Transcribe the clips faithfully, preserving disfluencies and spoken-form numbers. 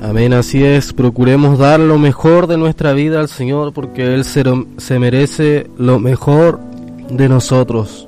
Amén, así es. Procuremos dar lo mejor de nuestra vida al Señor, porque Él se, se merece lo mejor de nosotros.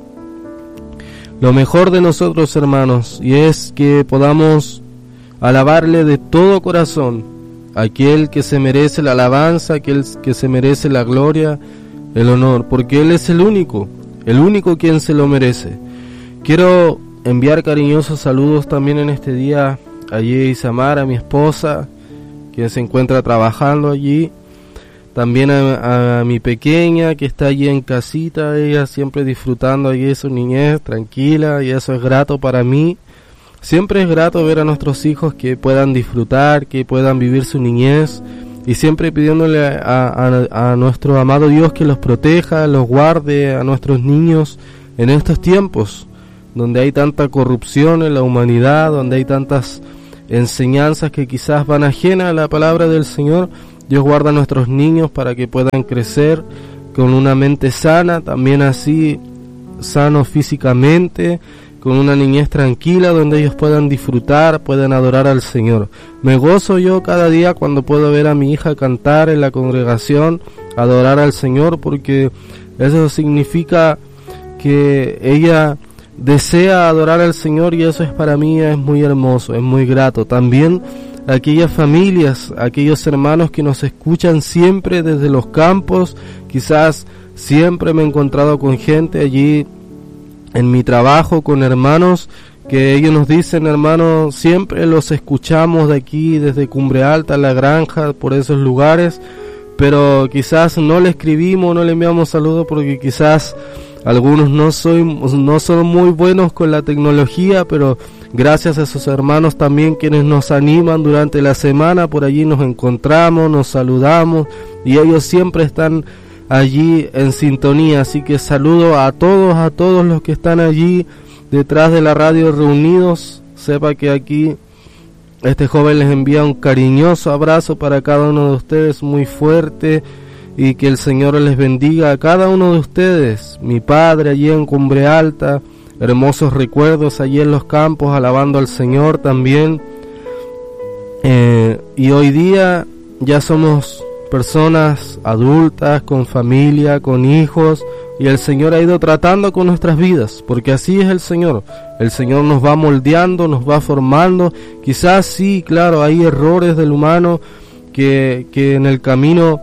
Lo mejor de nosotros, hermanos, y es que podamos alabarle de todo corazón, aquel que se merece la alabanza, aquel que se merece la gloria, el honor, porque Él es el único, el único quien se lo merece. Quiero enviar cariñosos saludos también en este día allí a Isamar, a mi esposa, quien se encuentra trabajando allí. También a, a mi pequeña que está allí en casita, ella siempre disfrutando allí de su niñez, tranquila, y eso es grato para mí. Siempre es grato ver a nuestros hijos que puedan disfrutar, que puedan vivir su niñez, y siempre pidiéndole a, a, a nuestro amado Dios que los proteja, los guarde a nuestros niños en estos tiempos donde hay tanta corrupción en la humanidad, donde hay tantas enseñanzas que quizás van ajenas a la palabra del Señor. Dios guarda a nuestros niños para que puedan crecer con una mente sana, también así sanos físicamente, con una niñez tranquila donde ellos puedan disfrutar, puedan adorar al Señor. Me gozo yo cada día cuando puedo ver a mi hija cantar en la congregación, adorar al Señor, porque eso significa que ella desea adorar al Señor, y eso es para mí es muy hermoso, es muy grato. También aquellas familias, aquellos hermanos que nos escuchan siempre desde los campos, quizás siempre me he encontrado con gente allí en mi trabajo, con hermanos que ellos nos dicen: hermanos, siempre los escuchamos de aquí, desde Cumbre Alta, La Granja, por esos lugares, pero quizás no le escribimos, no le enviamos saludos porque quizás algunos no soy, no son muy buenos con la tecnología, pero gracias a esos hermanos también quienes nos animan durante la semana, por allí nos encontramos, nos saludamos, y ellos siempre están allí en sintonía. Así que saludo a todos, a todos los que están allí detrás de la radio reunidos. Sepa que aquí este joven les envía un cariñoso abrazo para cada uno de ustedes, muy fuerte, y que el Señor les bendiga a cada uno de ustedes. Mi padre allí en Cumbre Alta, hermosos recuerdos allí en los campos, alabando al Señor también. Eh, y hoy día ya somos personas adultas, con familia, con hijos, y el Señor ha ido tratando con nuestras vidas, porque así es el Señor. El Señor nos va moldeando, nos va formando. Quizás sí, claro, hay errores del humano que, que en el camino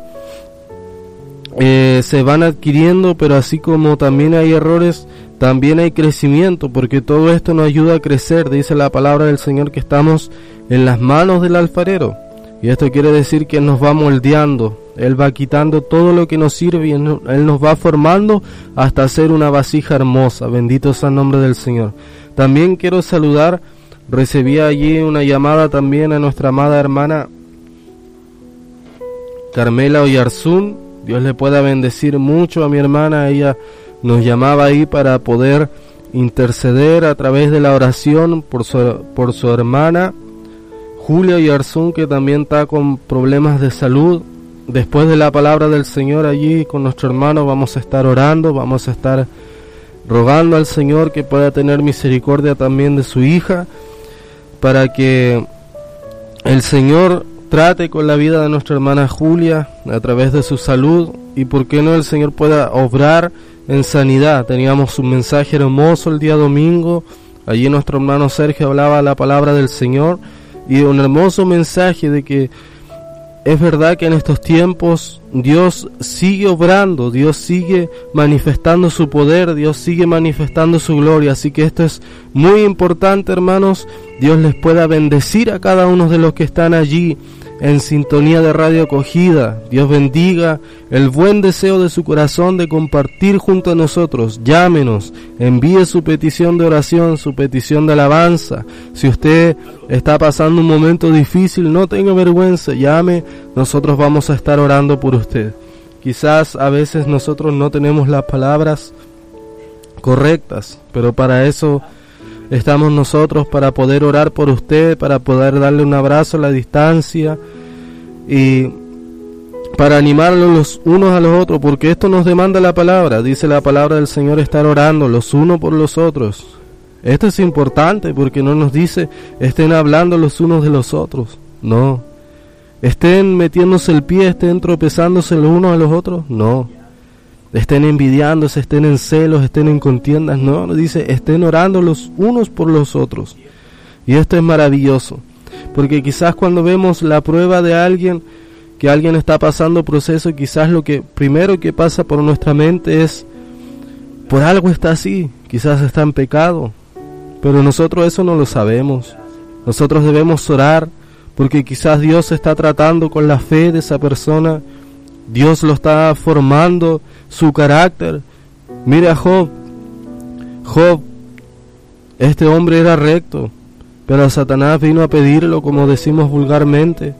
Eh, se van adquiriendo, pero así como también hay errores, también hay crecimiento, porque todo esto nos ayuda a crecer. Dice la palabra del Señor que estamos en las manos del alfarero, y esto quiere decir que Él nos va moldeando, Él va quitando todo lo que nos sirve, y Él nos va formando hasta hacer una vasija hermosa. Bendito sea el nombre del Señor. También quiero saludar, recibí allí una llamada también a nuestra amada hermana Carmela Oyarzún. Dios le pueda bendecir mucho a mi hermana. Ella nos llamaba ahí para poder interceder a través de la oración por su, por su hermana Julia Oyarzún, que también está con problemas de salud. Después de la palabra del Señor allí con nuestro hermano vamos a estar orando, vamos a estar rogando al Señor que pueda tener misericordia también de su hija, para que el Señor trate con la vida de nuestra hermana Julia a través de su salud, y por qué no el Señor pueda obrar en sanidad. Teníamos un mensaje hermoso el día domingo, allí nuestro hermano Sergio hablaba la palabra del Señor, y un hermoso mensaje de que es verdad que en estos tiempos Dios sigue obrando, Dios sigue manifestando su poder, Dios sigue manifestando su gloria. Así que esto es muy importante, hermanos. Dios les pueda bendecir a cada uno de los que están allí en sintonía de Radio Acogida. Dios bendiga el buen deseo de su corazón de compartir junto a nosotros. Llámenos, envíe su petición de oración, su petición de alabanza. Si usted está pasando un momento difícil, no tenga vergüenza, llame, nosotros vamos a estar orando por usted. Quizás a veces nosotros no tenemos las palabras correctas, pero para eso estamos nosotros, para poder orar por usted, para poder darle un abrazo a la distancia y para animarlos los unos a los otros, porque esto nos demanda la palabra. Dice la palabra del Señor, estar orando los unos por los otros. Esto es importante porque no nos dice estén hablando los unos de los otros. No, estén metiéndose el pie, estén tropezándose los unos a los otros, no. Estén envidiándose, estén en celos, estén en contiendas, no, nos dice, estén orando los unos por los otros. Y esto es maravilloso, porque quizás cuando vemos la prueba de alguien, que alguien está pasando proceso, quizás lo que primero que pasa por nuestra mente es, por algo está así, quizás está en pecado, pero nosotros eso no lo sabemos. Nosotros debemos orar, porque quizás Dios está tratando con la fe de esa persona, Dios lo está formando, su carácter. Mire a Job, Job, este hombre era recto, pero Satanás vino a pedirlo, como decimos vulgarmente,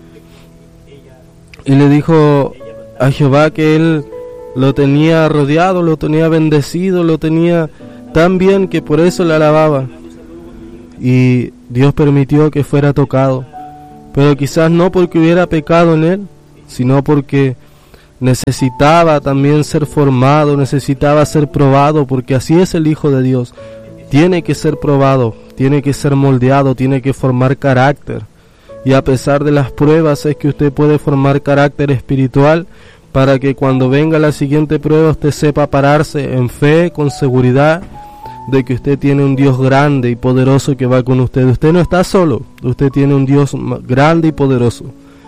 y le dijo a Jehová que él lo tenía rodeado, lo tenía bendecido, lo tenía tan bien que por eso le alababa, y Dios permitió que fuera tocado, pero quizás no porque hubiera pecado en él, sino porque necesitaba también ser formado, necesitaba ser probado, porque así es el Hijo de Dios, tiene que ser probado, tiene que ser moldeado, tiene que formar carácter, y a pesar de las pruebas es que usted puede formar carácter espiritual, para que cuando venga la siguiente prueba usted sepa pararse en fe, con seguridad de que usted tiene un Dios grande y poderoso que va con usted. Usted no está solo, usted tiene un Dios grande y poderoso.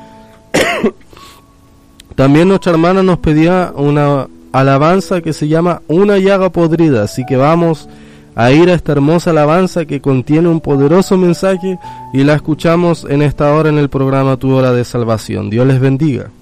También nuestra hermana nos pedía una alabanza que se llama Una llaga podrida, así que vamos a ir a esta hermosa alabanza que contiene un poderoso mensaje y la escuchamos en esta hora en el programa Tu Hora de Salvación. Dios les bendiga.